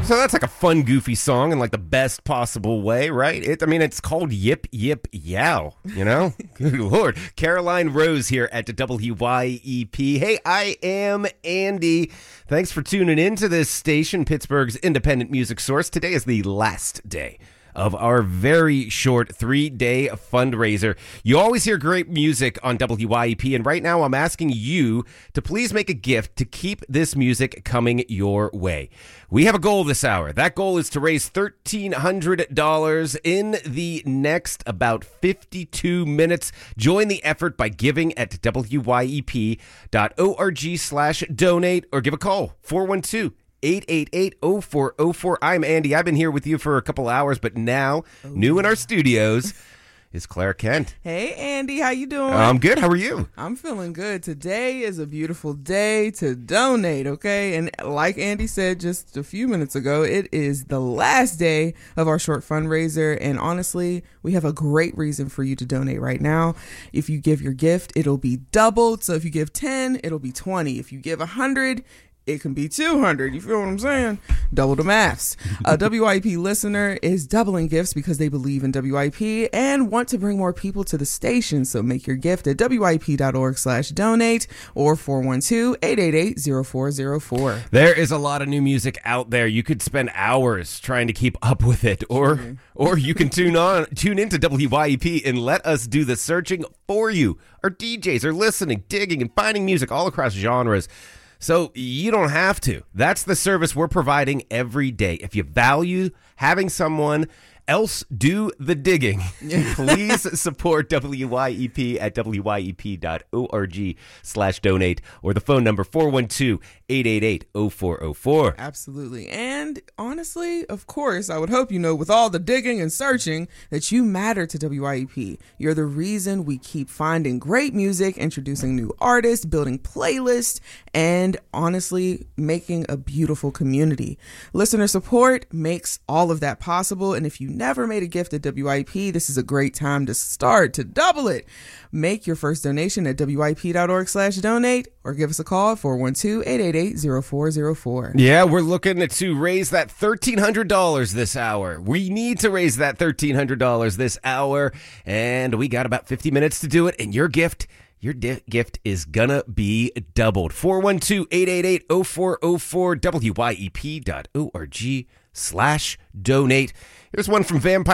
So that's like a fun, goofy song in like the best possible way, right? It's called Yip Yip Yow, you know? Good Lord. Caroline Rose here at WYEP. Hey, I am Andy. Thanks for tuning in to this station, Pittsburgh's independent music source. Today is the last day of our very short 3-day fundraiser. You always hear great music on WYEP, and right now I'm asking you to please make a gift to keep this music coming your way. We have a goal this hour. That goal is to raise $1,300 in the next about 52 minutes. Join the effort by giving at wyep.org/donate or give a call, 412-888-0404. I'm Andy. I've been here with you for a couple hours, but now, new in our studios, is Claire Kent. Hey, Andy. How you doing? I'm good. How are you? I'm feeling good. Today is a beautiful day to donate, okay? And like Andy said just a few minutes ago, it is the last day of our short fundraiser. And honestly, we have a great reason for you to donate right now. If you give your gift, it'll be doubled. So if you give 10, it'll be 20. If you give 100, it can be 200. You feel what I'm saying? Double the maths. A WYP listener is doubling gifts because they believe in WYP and want to bring more people to the station. So make your gift at wyp.org/donate or 412-888-0404. There is a lot of new music out there. You could spend hours trying to keep up with it, or you can tune into WYEP and let us do the searching for you. Our DJs are listening, digging, and finding music all across genres. So you don't have to. That's the service we're providing every day. If you value having someone else do the digging, please support WYEP at wyep.org/donate or the phone number 412-888-0404. Absolutely. And honestly, of course, I would hope you know with all the digging and searching that you matter to WYEP. You're the reason we keep finding great music, introducing new artists, building playlists, and honestly, making a beautiful community. Listener support makes all of that possible. And if you never made a gift at WYEP, this is a great time to start, to double it. Make your first donation at wyep.org/donate or give us a call at 412-888-0404. Yeah, we're looking to raise that $1,300 this hour. We need to raise that $1,300 this hour, and we got about 50 minutes to do it, and your gift is gonna be doubled. 412-888-0404, wyep.org/donate. Here's one from Vampire